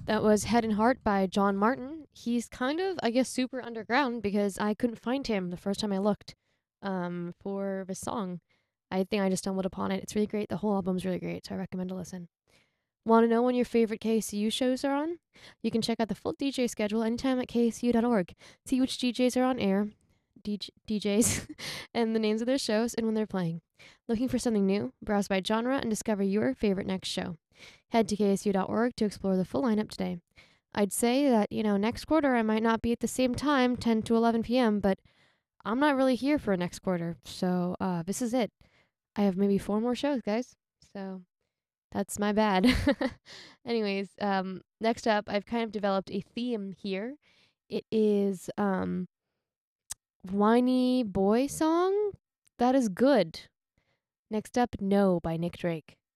That was Head and Heart by John Martin. He's kind of, I guess, super underground because I couldn't find him the first time I looked for the song. I think I just stumbled upon it. It's really great. The whole album's really great, so I recommend a listen. Want to know when your favorite KSU shows are on? You can check out the full DJ schedule anytime at ksu.org. See which DJs are on air, DJs, and the names of their shows and when they're playing. Looking for something new? Browse by genre and discover your favorite next show. Head to ksu.org to explore the full lineup today. I'd say that, next quarter I might not be at the same time, 10 to 11 p.m., but I'm not really here for next quarter, so this is it. I have maybe 4 more shows, guys. So that's my bad. Anyways, next up, I've kind of developed a theme here. It is whiny boy song that is good. Next up, No by Nick Drake.